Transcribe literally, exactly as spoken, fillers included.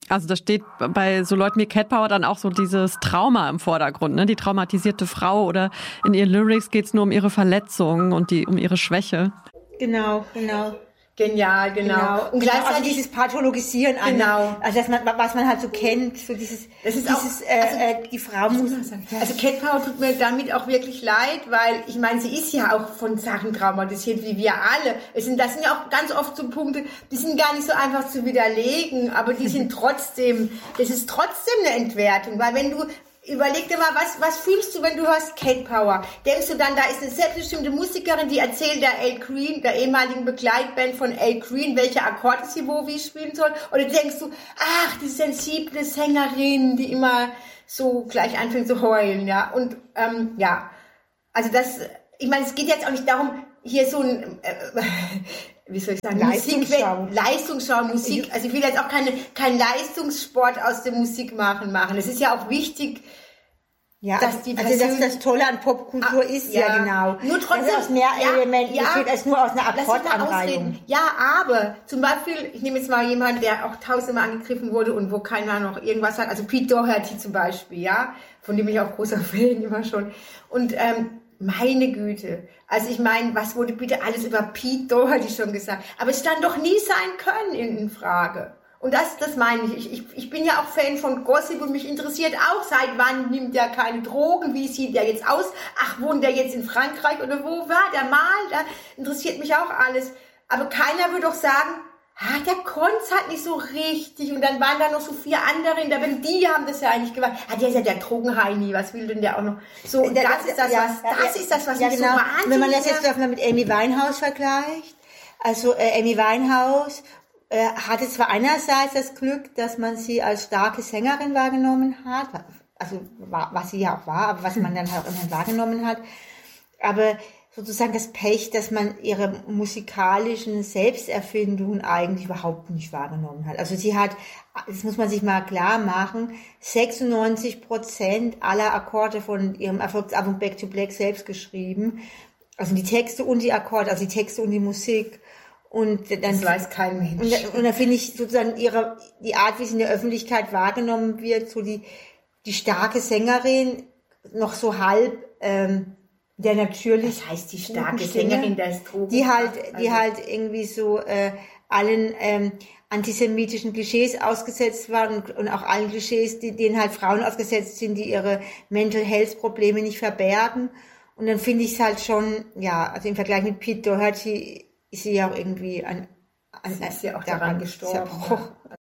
Also da steht bei so Leuten wie Cat Power dann auch so dieses Trauma im Vordergrund, ne? Die traumatisierte Frau, oder in ihren Lyrics geht es nur um ihre Verletzungen und die um ihre Schwäche. Genau, genau. Genial, genau. genau. Und gleichzeitig also dieses Pathologisieren an, genau. also dass man, was man halt so kennt, so dieses, das ist dieses, auch, äh, also, äh, die Frau muss. Also Cat Power tut mir damit auch wirklich leid, weil ich meine, sie ist ja auch von Sachen traumatisiert, wie wir alle. Es sind, das sind ja auch ganz oft so Punkte, die sind gar nicht so einfach zu widerlegen, aber die sind trotzdem, das ist trotzdem eine Entwertung, weil wenn du überleg dir mal, was, was fühlst du, wenn du hörst Cat Power? Denkst du dann, da ist eine selbstbestimmte Musikerin, die erzählt der Al Green, der ehemaligen Begleitband von Al Green, welche Akkorde sie wo wie spielen soll? Oder denkst du, ach, die sensible Sängerin, die immer so gleich anfängt zu heulen, ja? Und, ähm, ja. Also das, ich meine, es geht jetzt auch nicht darum, hier so ein, äh, wie soll ich sagen, Leistungsschau. Musik, Leistungsschau, Musik, also ich will jetzt auch keine, kein Leistungssport aus dem Musikmachen machen. Es ist ja auch wichtig, ja, dass die also das, das Tolle an Popkultur ah, ist, ja, ja genau. Nur trotzdem, dass aus mehr ja, Elementen ja, besteht als nur aus einer Akkordanreihung. Ja, aber zum Beispiel, ich nehme jetzt mal jemanden, der auch tausendmal angegriffen wurde und wo keiner noch irgendwas hat, also Pete Doherty zum Beispiel, ja, von dem ich auch großer Fan immer schon. Und ähm, meine Güte, also ich meine, was wurde bitte alles über Pete Doherty schon gesagt? Aber es stand doch nie sein Können in Frage. Und das, das meine ich. Ich, ich. Ich bin ja auch Fan von Gossip und mich interessiert auch, seit wann nimmt der keine Drogen, wie sieht der jetzt aus? Ach, wohnt der jetzt in Frankreich oder wo war der mal? Da interessiert mich auch alles. Aber keiner würde doch sagen, ah, der konnte halt nicht so richtig. Und dann waren da noch so vier andere in der Welt, die haben das ja eigentlich gemacht. Ah, der ist ja der Drogenheini, was will denn der auch noch? So, und das, das ist das, ja, was, das ja, ist das, was ja, mich genau. so wahnsinnig... Wenn man das jetzt mal mit Amy Winehouse vergleicht, also äh, Amy Winehouse äh, hatte zwar einerseits das Glück, dass man sie als starke Sängerin wahrgenommen hat, also war, was sie ja auch war, aber was man dann halt auch wahrgenommen hat, aber sozusagen das Pech, dass man ihre musikalischen Selbsterfindungen eigentlich überhaupt nicht wahrgenommen hat. Also sie hat, das muss man sich mal klar machen, sechsundneunzig Prozent aller Akkorde von ihrem Erfolgsalbum Back to Black selbst geschrieben. Also die Texte und die Akkorde, also die Texte und die Musik. Und dann, das weiß kein Mensch. Und, und dann finde ich sozusagen ihre, die Art, wie sie in der Öffentlichkeit wahrgenommen wird, so die, die starke Sängerin, noch so halb, ähm, der natürlich, das heißt die starke Sängerin, der ist Drogen, die halt, die also halt irgendwie so äh, allen ähm, antisemitischen Klischees ausgesetzt waren und, und auch allen Klischees, die, denen halt Frauen ausgesetzt sind, die ihre Mental Health Probleme nicht verbergen. Und dann finde ich es halt schon, ja, also im Vergleich mit Pete Doherty ist sie ja auch irgendwie an, an sie ist ja auch daran gestorben.